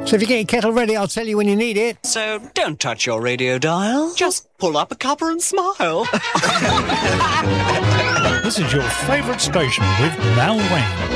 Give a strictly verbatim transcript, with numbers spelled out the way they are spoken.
So if you get your kettle ready, I'll tell you when you need it. So don't touch your radio dial. Just pull up a cuppa and smile. This is your favourite station with Mal Wayne.